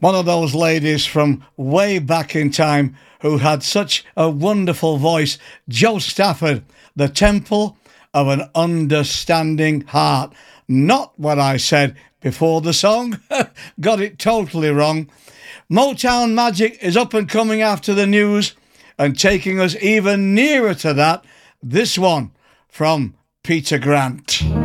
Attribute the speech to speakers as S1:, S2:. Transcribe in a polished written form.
S1: One of those ladies from way back in time who had such a wonderful voice, Jo Stafford, The Temple of an Understanding Heart. Not what I said before the song. Got it totally wrong. Motown Magic is up and coming after the news and taking us even nearer to that. This one from Peter Grant.